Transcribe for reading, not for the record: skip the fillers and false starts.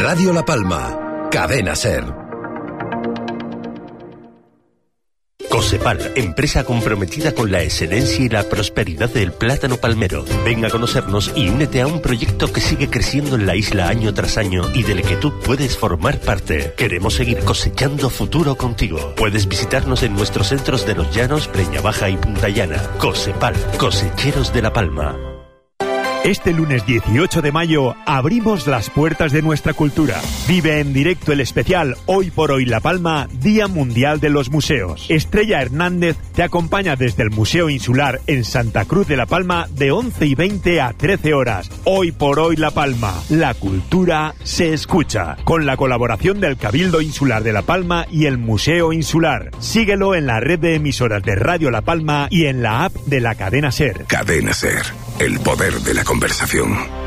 Radio La Palma, Cadena Ser. Cosepal, empresa comprometida con la excelencia y la prosperidad del plátano palmero. Ven a conocernos y únete a un proyecto que sigue creciendo en la isla año tras año y del que tú puedes formar parte. Queremos seguir cosechando futuro contigo. Puedes visitarnos en nuestros centros de Los Llanos, Breña Baja y Punta Llana. Cosepal, cosecheros de La Palma. Este lunes 18 de mayo abrimos las puertas de nuestra cultura. Vive en directo el especial Hoy por Hoy La Palma, Día Mundial de los Museos. Estrella Hernández te acompaña desde el Museo Insular en Santa Cruz de La Palma de 11:20 a 13 horas. Hoy por Hoy La Palma, la cultura se escucha. Con la colaboración del Cabildo Insular de La Palma y el Museo Insular. Síguelo en la red de emisoras de Radio La Palma y en la app de la Cadena Ser. Cadena Ser, el poder de la conversación.